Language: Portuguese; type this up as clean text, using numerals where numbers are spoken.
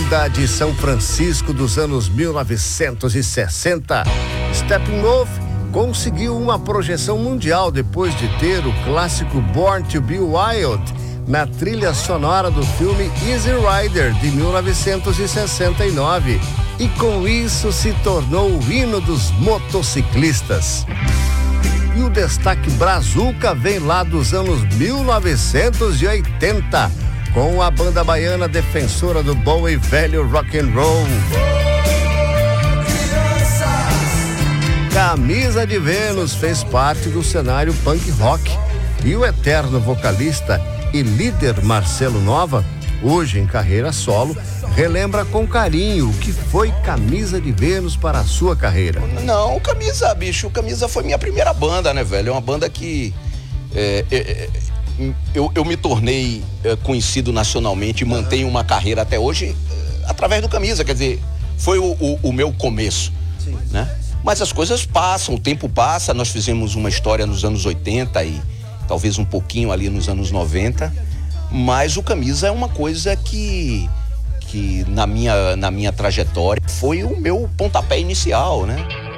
banda de São Francisco dos anos 1960. Steppenwolf conseguiu uma projeção mundial depois de ter o clássico Born to Be Wild na trilha sonora do filme Easy Rider de 1969 e com isso se tornou o hino dos motociclistas. E o destaque brazuca vem lá dos anos 1980 com a banda baiana defensora do bom e velho rock and roll. Camisa de Vênus fez parte do cenário punk rock e o eterno vocalista e líder Marcelo Nova, hoje em carreira solo, relembra com carinho o que foi Camisa de Vênus para a sua carreira. Não, Camisa, bicho, Camisa foi minha primeira banda, né, velho? É uma banda que eu me tornei conhecido nacionalmente e mantenho uma carreira até hoje através do Camisa, quer dizer, foi o meu começo, sim, né? Mas as coisas passam, o tempo passa, nós fizemos uma história nos anos 80 e talvez um pouquinho ali nos anos 90, mas o Camisa é uma coisa que na minha trajetória foi o meu pontapé inicial, né?